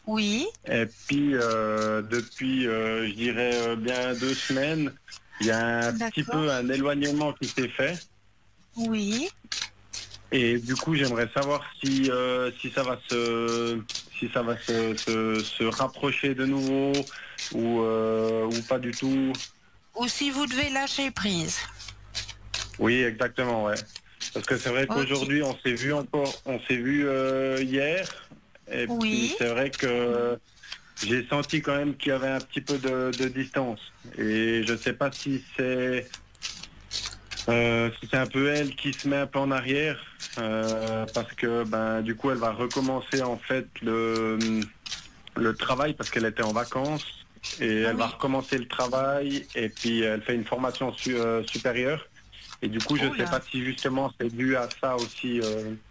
Oui, Et puis, depuis, je dirais, bien 2 semaines, il y a un petit d'accord. peu un éloignement qui s'est fait. Oui. Et du coup, j'aimerais savoir si ça va se rapprocher de nouveau ou pas du tout. Ou si vous devez lâcher prise. Oui, exactement, ouais. Parce que c'est vrai Ok. qu'aujourd'hui, on s'est vu hier. Et puis, Oui. c'est vrai que j'ai senti quand même qu'il y avait un petit peu de distance. Et je sais pas si c'est un peu elle qui se met un peu en arrière, parce que ben du coup elle va recommencer en fait le travail parce qu'elle était en vacances et elle va Oui. recommencer le travail et puis elle fait une formation supérieure et du coup je sais Oula. pas si justement c'est dû à ça aussi.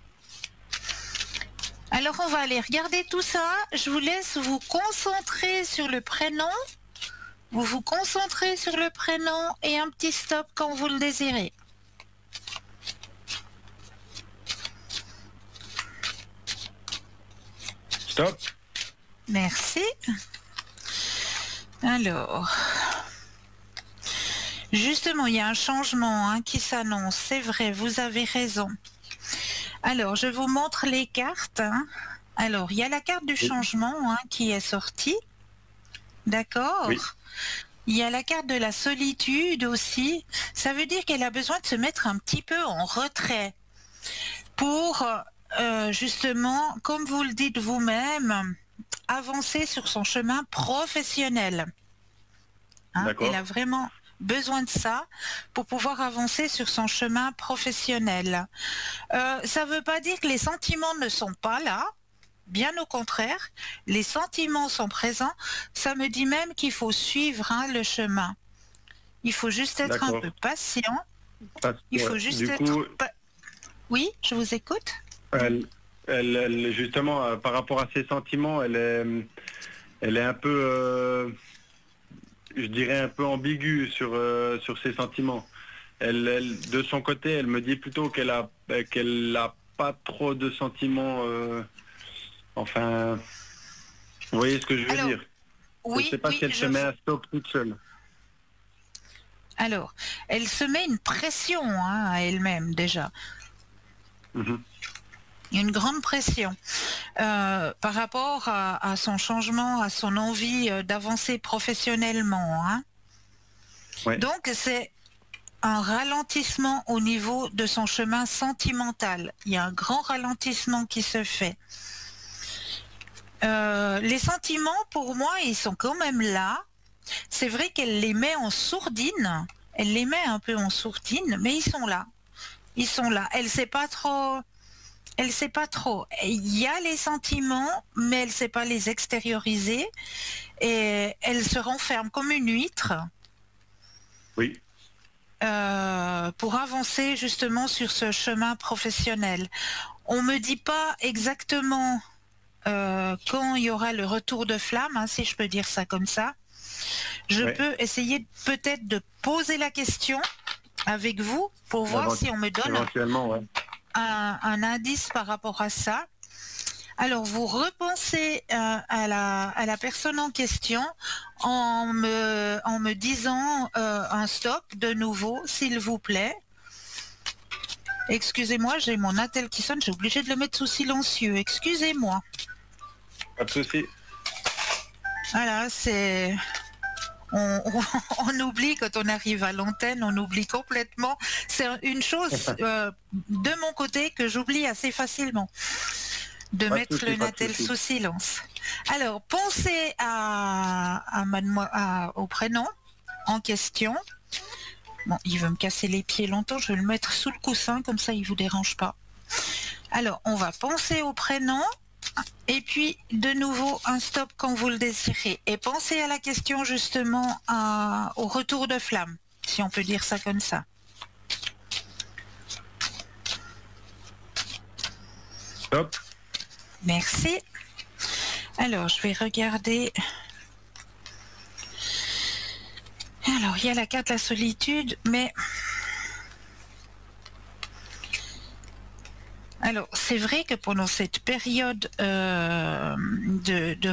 Alors on va aller regarder tout ça. Je vous laisse vous concentrer sur le prénom. Vous vous concentrez sur le prénom et un petit stop quand vous le désirez. Stop. Merci. Alors, justement, il y a un changement qui s'annonce. C'est vrai, vous avez raison. Alors, je vous montre les cartes. Alors, il y a la carte du Oui. changement qui est sortie. Oui. D'accord. Il y a la carte de la solitude aussi. Ça veut dire qu'elle a besoin de se mettre un petit peu en retrait pour justement, comme vous le dites vous-même, avancer sur son chemin professionnel. Elle a D'accord. vraiment besoin de ça pour pouvoir avancer sur son chemin professionnel. Ça ne veut pas dire que les sentiments ne sont pas là. Bien au contraire, les sentiments sont présents. Ça me dit même qu'il faut suivre le chemin. Il faut juste être un peu D'accord. patient. Parce Il faut que juste du être... coup Oui, je vous écoute. elle, justement par rapport à ses sentiments elle est un peu je dirais un peu ambiguë sur ses sentiments. De son côté, elle me dit plutôt qu'elle a pas trop de sentiments. Enfin, vous voyez ce que je veux Alors, dire. Je ne oui, sais pas oui, si elle je se met vous... à stop toute seule. Alors, elle se met une pression à elle-même déjà. Mhm. Une grande pression par rapport à son changement, à son envie d'avancer professionnellement. Ouais, Donc, c'est un ralentissement au niveau de son chemin sentimental. Il y a un grand ralentissement qui se fait. Les sentiments, pour moi, ils sont quand même là. C'est vrai qu'elle les met en sourdine. Elle les met un peu en sourdine, mais ils sont là. Ils sont là. Elle sait pas trop. Elle sait pas trop. Il y a les sentiments, mais elle sait pas les extérioriser. Et elle se renferme comme une huître oui, pour avancer justement sur ce chemin professionnel. On me dit pas exactement quand il y aura le retour de flamme, si je peux dire ça comme ça. Je ouais. peux essayer peut-être de poser la question avec vous pour voir si on me donne Éventuellement, ouais. un indice par rapport à ça. Alors, vous repensez à la personne en question en me disant un stop de nouveau, s'il vous plaît. Excusez-moi, j'ai mon attel qui sonne, j'ai obligé de le mettre sous silencieux. Excusez-moi. Pas de souci. Voilà, c'est... On oublie quand on arrive à l'antenne, on oublie complètement. C'est une chose de mon côté que j'oublie assez facilement, de Pas de mettre souci, le pas de Natel souci. sous silence. Alors, pensez au prénom en question. Bon, il veut me casser les pieds longtemps, je vais le mettre sous le coussin, comme ça il ne vous dérange pas. Alors, on va penser au prénom. Et puis, de nouveau, un stop quand vous le désirez. Et pensez à la question justement au retour de flamme, si on peut dire ça comme ça. Stop. Merci. Alors, je vais regarder. Alors, il y a la carte de la solitude, mais... Alors, c'est vrai que pendant cette période de